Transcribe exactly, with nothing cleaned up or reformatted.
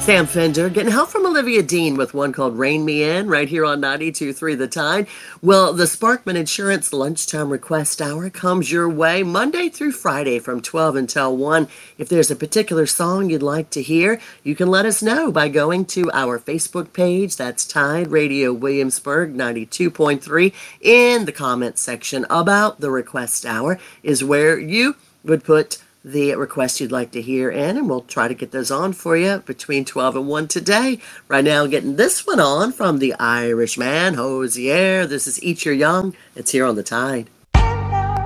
Sam Fender getting help from Olivia Dean with one called Rain Me In right here on ninety-two point three The Tide. Well, the Sparkman Insurance Lunchtime Request Hour comes your way Monday through Friday from twelve until one. If there's a particular song you'd like to hear, you can let us know by going to our Facebook page. That's Tide Radio Williamsburg ninety-two point three. In the comments section about the Request Hour is where you would put the request you'd like to hear in, and we'll try to get those on for you between twelve and one today. Right now, getting this one on from the Irishman, Hosier. This is Eat Your Young. It's here on The Tide.